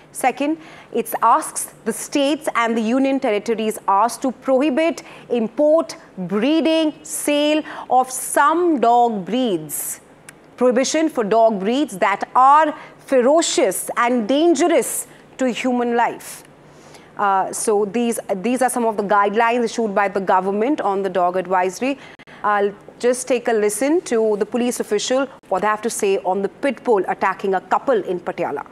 Second, it asks the states and the union territories asked to prohibit import, breeding, sale of some dog breeds. Prohibition for dog breeds that are ferocious and dangerous to human life. So these are some of the guidelines issued by the government on the dog advisory. I'll just take a listen to the police official, what they have to say on the pit bull attacking a couple in Patiala.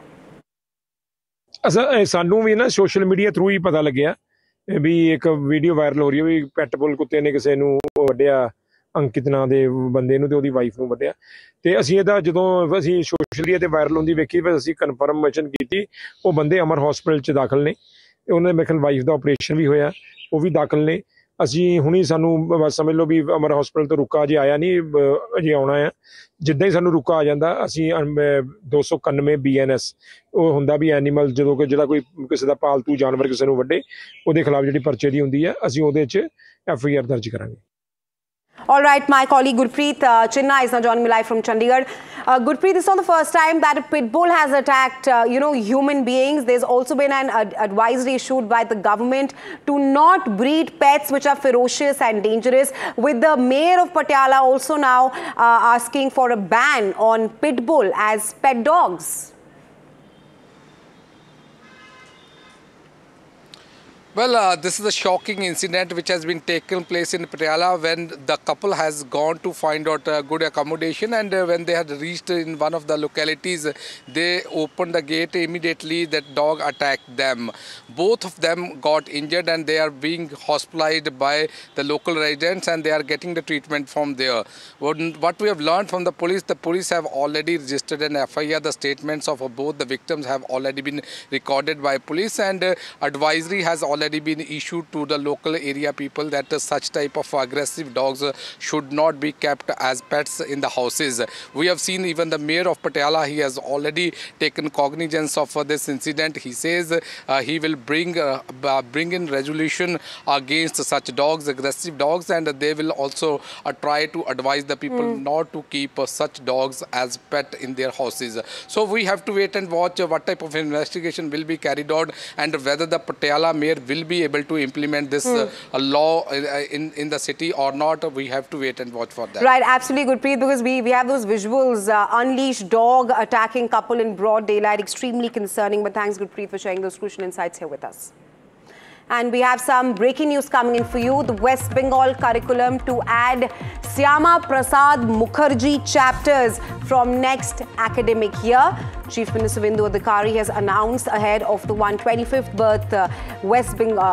सानू भी ना social media through ही पता लग्या भी एक video viral हो रही है भी पैट बुल कुत्ते ने किसी नूं वड्डिया अंकित नां दे बंदे नूं ते ओहदी वाइफ नूं वड्डिया ते असीं ਇਹਦਾ ਜਦੋਂ ਅਸੀਂ सोशल मीडिया ਤੇ ਵਾਇਰਲ ਹੁੰਦੀ ਵੇਖੀ ਫਿਰ ਅਸੀਂ ਕਨਫਰਮੇਸ਼ਨ ਕੀਤੀ ਉਹ ਬੰਦੇ ਅਮਰ ਹਸਪੀਟਲ 'ਚ ਦਾਖਲ ਨੇ ਤੇ ਉਹਨਾਂ ਦੇ ਮੇਰੇ ਖਿਆਲ ਵਾਈਫ ਦਾ ਆਪਰੇਸ਼ਨ ਵੀ ਹੋਇਆ ਉਹ ਵੀ ਦਾਖਲ ਨੇ ਅਸੀਂ ਹੁਣੀ ਸਾਨੂੰ ਬਸ ਸਮਝ ਲਓ ਵੀ ਅਮਰ ਹਸਪੀਟਲ ਤੋਂ ਰੁਕਾ ਅਜੇ ਆਇਆ ਨਹੀਂ ਅਜੇ ਆਉਣਾ ਆ ਜਿੱਦਾਂ ਹੀ ਸਾਨੂੰ ਰੁਕਾ ਆ ਜਾਂਦਾ ਅਸੀਂ 291 BNS ਉਹ ਹੁੰਦਾ ਵੀ ਐਨੀਮਲ ਜਦੋਂ ਕਿ ਜਿਹੜਾ ਕੋਈ ਕਿਸੇ ਦਾ ਪਾਲਤੂ ਜਾਨਵਰ ਕਿਸੇ ਨੂੰ ਵੱਢੇ ਉਹਦੇ ਖਿਲਾਫ ਜਿਹੜੀ ਪਰਚੇ ਦੀ ਹੁੰਦੀ ਹੈ ਅਸੀਂ ਉਹਦੇ 'ਚ FIR ਦਰਜ ਕਰਾਂਗੇ. All right, my colleague Gurpreet Chinna is now joining me live from Chandigarh. Gurpreet, this is not the first time that a pit bull has attacked, human beings. There's also been an advisory issued by the government to not breed pets which are ferocious and dangerous, with the mayor of Patiala also now asking for a ban on pit bull as pet dogs. Well, this is a shocking incident which has been taken place in Patiala when the couple has gone to find out good accommodation, and when they had reached in one of the localities, they opened the gate. Immediately that dog attacked them. Both of them got injured and they are being hospitalized by the local residents and they are getting the treatment from there. What we have learned from the police have already registered an FIR. The statements of both the victims have already been recorded by police, and advisory has already been issued to the local area people that such type of aggressive dogs should not be kept as pets in the houses. We have seen even the mayor of Patiala, he has already taken cognizance of this incident. He says he will bring in resolution against such dogs, aggressive dogs, and they will also try to advise the people not to keep such dogs as pet in their houses. So we have to wait and watch what type of investigation will be carried out and whether the Patiala mayor will be able to implement this law in the city or not. We have to wait and watch for that. Right, absolutely, Gurpreet, because we have those visuals, unleashed dog attacking couple in broad daylight, extremely concerning. But thanks, Gurpreet, for sharing those crucial insights here with us. And we have some breaking news coming in for you. The West Bengal curriculum to add Syama Prasad Mukherjee chapters from next academic year. Chief Minister Subhendu Adhikari has announced ahead of the 125th birth West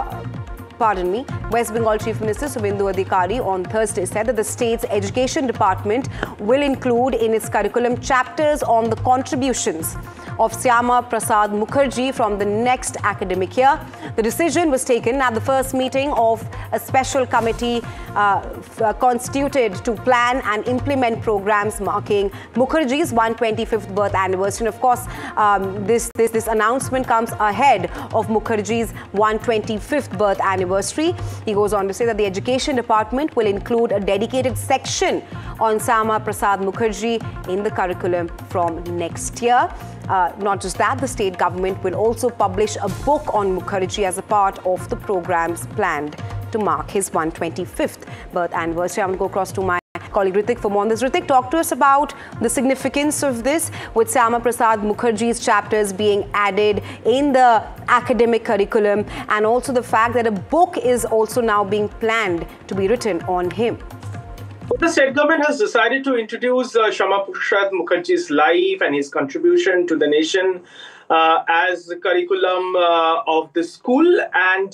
Bengal Chief Minister Subhendu Adhikari on Thursday said that the state's education department will include in its curriculum chapters on the contributions of Syama Prasad Mukherjee from the next academic year. The decision was taken at the first meeting of a special committee constituted to plan and implement programs marking Mukherjee's 125th birth anniversary. And of course, this announcement comes ahead of Mukherjee's 125th birth anniversary. He goes on to say that the education department will include a dedicated section on Syama Prasad Mukherjee in the curriculum from next year. Not just that, the state government will also publish a book on Mukherjee as a part of the programs planned to mark his 125th birth anniversary. I'm going to go across to my colleague Ritik for more on this. Ritik, talk to us about the significance of this, with Syama Prasad Mukherjee's chapters being added in the academic curriculum, and also the fact that a book is also now being planned to be written on him. The state government has decided to introduce Syama Prasad Mukherjee's life and his contribution to the nation as the curriculum of the school and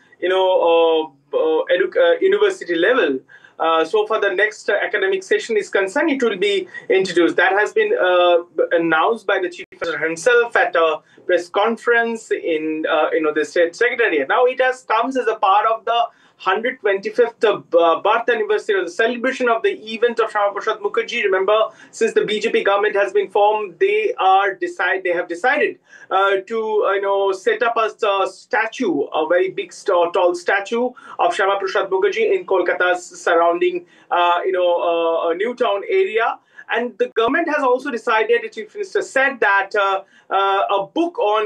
university level. So for the next academic session is concerned, it will be introduced. That has been announced by the Chief Minister himself at a press conference in the State Secretariat. Now it comes as a part of the 125th birth anniversary of the celebration of the event of Syama Prasad Mukherjee. Remember, since the BJP government has been formed, they have decided to set up a statue, a very big tall statue of Syama Prasad Mukherjee in Kolkata's surrounding New Town area. And the government has also decided, the Chief Minister said, that a book on